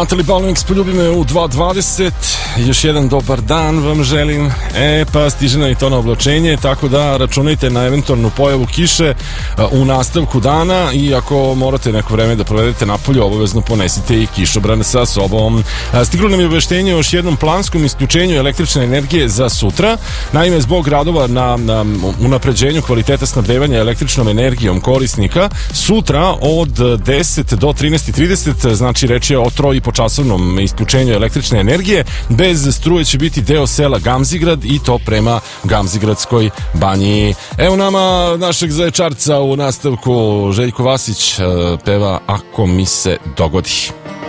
Natalie Balmix, poljubi me u 2.20. Još jedan dobar dan vam želim. Pa stiže nam i to na oblačenje, tako da računajte na eventualnu pojavu kiše u nastavku dana i ako morate neko vreme da provedete napolju, obavezno ponesite i kišobran sa sobom. Stiglo nam je obaveštenje o još jednom planskom isključenju električne energije za sutra. Naime, zbog radova na unapređenju kvaliteta snabdevanja električnom energijom korisnika, sutra od 10 do 13.30, znači reč je o 3,5-časovnom isključenju električne energije. Bez struje će biti deo sela Gamzigrad i to prema Gamzigradskoj banji. Evo nama našeg zaječarca u nastavku. Željko Vasić peva Ako mi se dogodi.